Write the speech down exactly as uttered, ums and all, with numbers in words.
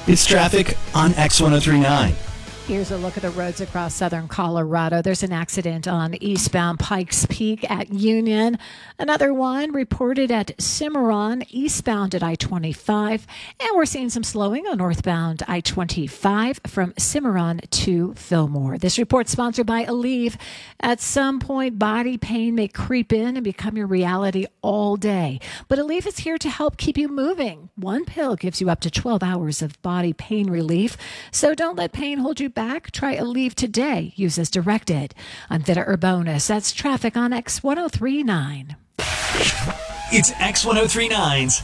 It's traffic on X ten thirty-nine. Here's a look at the roads across southern Colorado. There's an accident on eastbound Pikes Peak at Union. Another one reported at Cimarron, eastbound at I twenty-five. And we're seeing some slowing on northbound I twenty-five from Cimarron to Fillmore. This report sponsored by Aleve. At some point, body pain may creep in and become your reality all day. But Aleve is here to help keep you moving. One pill gives you up to twelve hours of body pain relief. So don't let pain hold you back. Try Aleve today. Use as directed. I'm Vita Urbonis. That's traffic on X ten thirty-nine. It's X ten thirty-nine's